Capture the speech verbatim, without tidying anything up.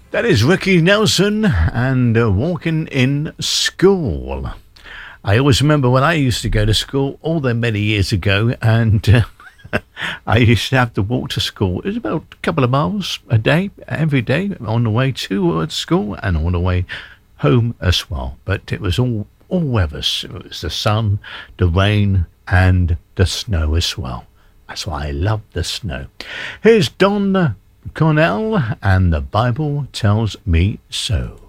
That is Ricky Nelson and uh, Walking in School. I always remember when I used to go to school all them many years ago, and uh, I used to have to walk to school. It was about a couple of miles a day, every day, on the way to uh, school and on the way home as well. But it was all, all weathers. It was the sun, the rain, and the snow as well. That's why I love the snow. Here's Don Cornell, and the Bible tells me so.